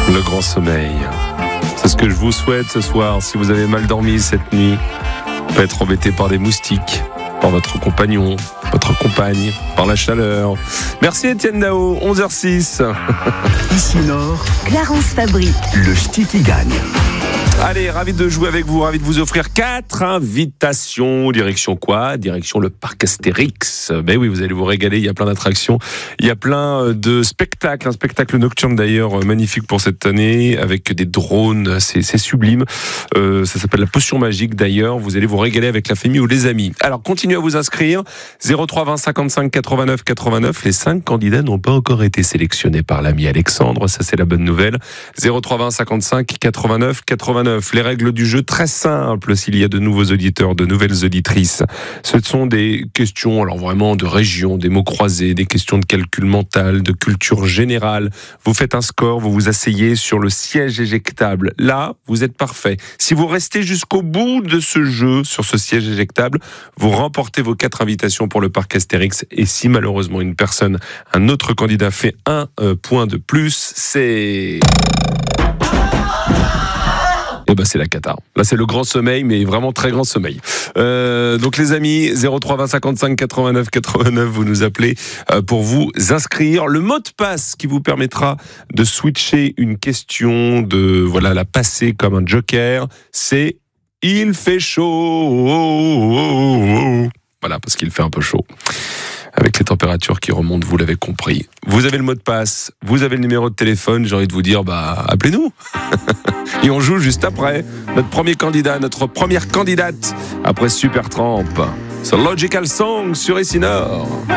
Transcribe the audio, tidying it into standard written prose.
Le grand sommeil. C'est ce que je vous souhaite ce soir. Si vous avez mal dormi cette nuit, vous pouvez être embêté par des moustiques, par votre compagnon, votre compagne, par la chaleur. Merci Étienne Dao, 11h06. Ici Nord, Clarence Fabry. le ch'ti qui gagne. Allez, ravi de jouer avec vous, ravi de vous offrir 4 invitations. Direction quoi ? Direction le parc Astérix. Ben oui, vous allez vous régaler, il y a plein d'attractions, il y a plein de spectacles, un spectacle nocturne d'ailleurs magnifique pour cette année, avec des drones, c'est sublime. Ça s'appelle la potion magique d'ailleurs, vous allez vous régaler avec la famille ou les amis. Alors, continuez à vous inscrire, 03 20 55 89 89. Les 5 candidats n'ont pas encore été sélectionnés par l'ami Alexandre, ça c'est la bonne nouvelle. 03 20 55 89 89. Les règles du jeu très simples s'il y a de nouveaux auditeurs, de nouvelles auditrices. Ce sont des questions, alors vraiment de région, des mots croisés, des questions de calcul mental, de culture générale. Vous faites un score, vous vous asseyez sur le siège éjectable. Là, vous êtes parfait. Si vous restez jusqu'au bout de ce jeu, sur ce siège éjectable, vous remportez vos 4 invitations pour le parc Astérix. Et si malheureusement un autre candidat fait un point de plus, c'est... Et ben c'est la cata. Là c'est le grand sommeil, mais vraiment très grand sommeil. Donc les amis, 03 20 55 89 89, vous nous appelez pour vous inscrire. Le mot de passe qui vous permettra de switcher une question, de la passer comme un joker, c'est « Il fait chaud ». Voilà, parce qu'il fait un peu chaud. Avec les températures qui remontent, vous l'avez compris. Vous avez le mot de passe, vous avez le numéro de téléphone, j'ai envie de vous dire, appelez-nous. Et on joue juste après. Notre premier candidat, notre première candidate, après Supertramp. C'est Logical Song sur Ici Nord.